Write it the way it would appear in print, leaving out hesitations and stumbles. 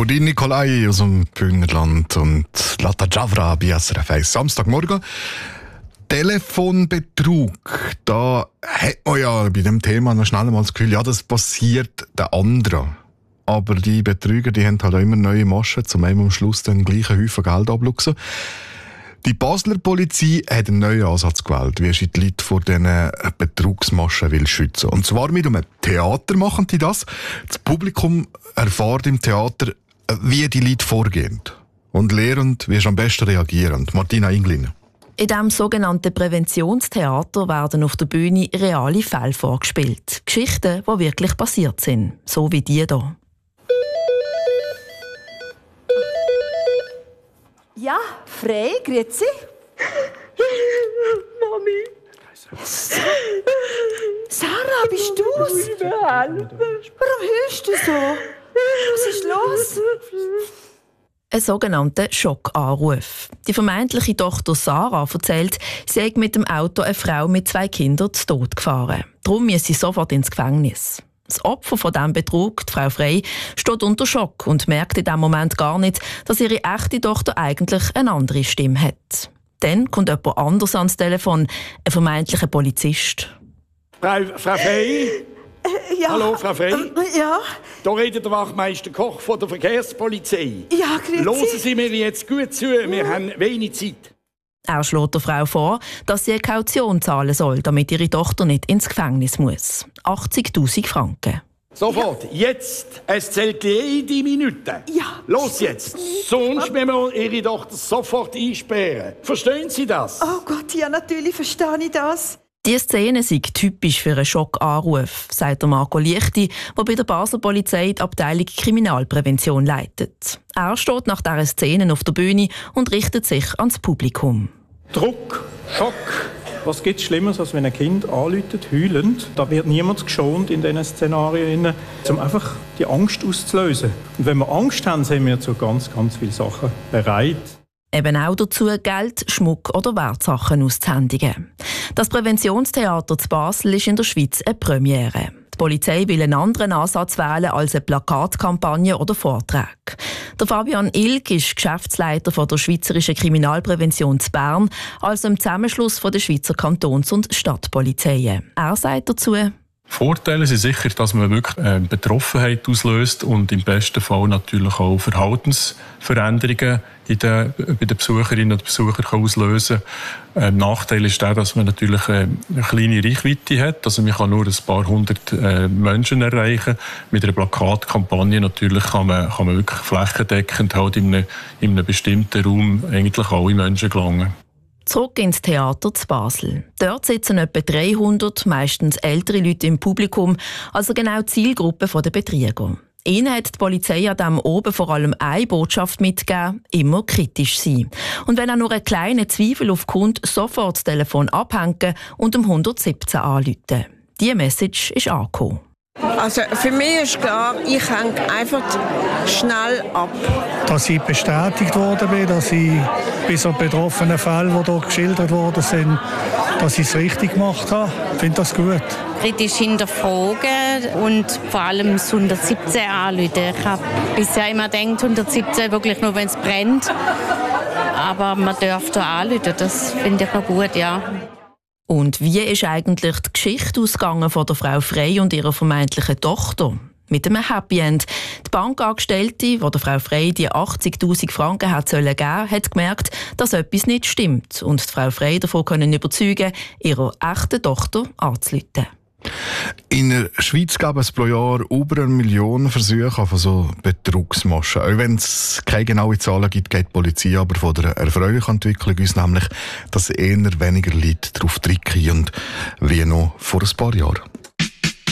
Nordin Nikolai aus dem Bühnerland und Lata Javra bei SRF 1. Samstagmorgen. Telefonbetrug. Da hat man ja bei dem Thema noch schnell mal das Gefühl, ja, das passiert den anderen. Aber die Betrüger, die haben halt auch immer neue Maschen, um am Schluss den gleichen Haufen Geld abzuluchsen. Die Basler Polizei hat einen neuen Ansatz gewählt, wie sie die Leute vor diesen Betrugsmaschen will schützen. Und zwar mit einem Theater machen die das. Das Publikum erfährt im Theater, wie die Leute vorgehen. Und lernt, wie sie am besten reagieren. Martina Inglin. In diesem sogenannten Präventionstheater werden auf der Bühne reale Fälle vorgespielt. Geschichten, die wirklich passiert sind. So wie die hier. Ja, Frey, grüezi. Mami. Sarah, bist du's? Warum hörst du so? Was ist los? Ein sogenannter Schockanruf. Die vermeintliche Tochter Sarah erzählt, sie sei mit dem Auto eine Frau mit 2 Kindern zu Tod gefahren. Darum muss sie sofort ins Gefängnis. Das Opfer von diesem Betrug, die Frau Frey, steht unter Schock und merkt in diesem Moment gar nicht, dass ihre echte Tochter eigentlich eine andere Stimme hat. Dann kommt jemand anders ans Telefon, ein vermeintlicher Polizist. Frau Frey? Ja. Hallo, Frau Frey? Ja. Da redet der Wachmeister Koch von der Verkehrspolizei. Ja, grüezi. Hören Sie mir jetzt gut zu, wir haben wenig Zeit. Er schlägt der Frau vor, dass sie eine Kaution zahlen soll, damit ihre Tochter nicht ins Gefängnis muss. 80'000 Franken. Sofort, jetzt. Es zählt jede Minute. Ja. Los jetzt. Sonst müssen wir Ihre Tochter sofort einsperren. Verstehen Sie das? Oh Gott, ja, natürlich verstehe ich das. Diese Szene sei typisch für einen Schockanruf, sagt der Marco Liechti, der bei der Basler Polizei die Abteilung Kriminalprävention leitet. Er steht nach dieser Szene auf der Bühne und richtet sich ans Publikum. Druck, Schock. Was gibt es Schlimmeres, als wenn ein Kind anruft, heulend? Da wird niemand geschont in diesen Szenarien, um einfach die Angst auszulösen. Und wenn wir Angst haben, sind wir zu ganz, ganz vielen Sachen bereit. Eben auch dazu, Geld, Schmuck oder Wertsachen auszuhändigen. Das Präventionstheater zu Basel ist in der Schweiz eine Premiere. Die Polizei will einen anderen Ansatz wählen als eine Plakatkampagne oder Vorträge. Der Fabian Ilg ist Geschäftsleiter von der Schweizerischen Kriminalprävention zu Bern, also im Zusammenschluss von der Schweizer Kantons- und Stadtpolizeien. Er sagt dazu: Vorteile sind sicher, dass man wirklich Betroffenheit auslöst und im besten Fall natürlich auch Verhaltensveränderungen bei den Besucherinnen und Besuchern auslösen kann. Nachteil ist der, dass man natürlich eine kleine Reichweite hat. Also man kann nur ein paar hundert Menschen erreichen. Mit einer Plakatkampagne natürlich kann man wirklich flächendeckend halt in einem bestimmten Raum eigentlich alle Menschen gelangen. Zurück ins Theater zu Basel. Dort sitzen etwa 300, meistens ältere Leute im Publikum, also genau die Zielgruppe der Betrüger. Ihnen hat die Polizei an diesem oben vor allem eine Botschaft mitgegeben: immer kritisch sein. Und wenn auch nur ein kleiner Zweifel aufkommt, sofort das Telefon abhängen und um 117 anrufen. Diese Message ist angekommen. Also für mich ist klar, ich hänge einfach schnell ab. Dass ich bestätigt worden bin, dass ich bei so betroffenen Fällen, die hier geschildert worden sind, dass ich es richtig gemacht habe. Ich finde das gut. Kritisch hinterfragen und vor allem das 117 anrufen. Ich habe bisher immer gedacht, 117 wirklich nur, wenn es brennt. Aber man darf da anrufen, das finde ich noch gut, ja. Und wie ist eigentlich die Geschichte ausgegangen von der Frau Frey und ihrer vermeintlichen Tochter? Mit einem Happy End. Die Bankangestellte, die der Frau Frey die 80'000 Franken hat geben sollen, hat gemerkt, dass etwas nicht stimmt und die Frau Frey davon können überzeugen, ihrer echten Tochter anzurufen. In der Schweiz gab es pro Jahr über 1 Million Versuche von so Betrugsmaschen. Auch wenn es keine genauen Zahlen gibt, geht die Polizei aber von der erfreulichen Entwicklung uns nämlich, dass eher weniger Leute darauf tricksen wie noch vor ein paar Jahren.